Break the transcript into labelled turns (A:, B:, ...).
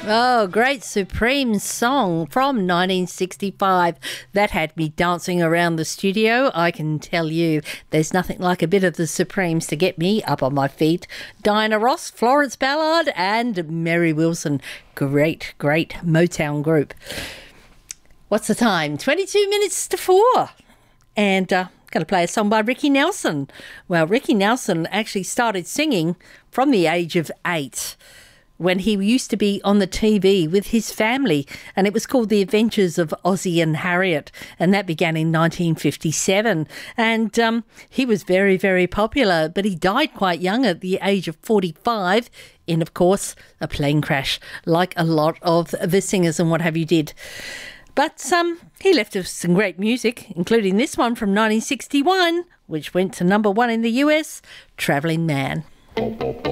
A: Oh, great Supreme song from 1965. That had me dancing around the studio. I can tell you, there's nothing like a bit of the Supremes to get me up on my feet. Diana Ross, Florence Ballard and Mary Wilson. Great Motown group. What's the time? 22 minutes to 4. And going to play a song by Ricky Nelson. Well, Ricky Nelson actually started singing from the age of 8. When he used to be on the TV with his family, and it was called The Adventures of Ozzie and Harriet, and that began in 1957. And he was very popular, but he died quite young at the age of 45 in, of course, a plane crash, like a lot of the singers and what have you did. But he left us some great music, including this one from 1961, which went to number 1 in the US, Travelling Man.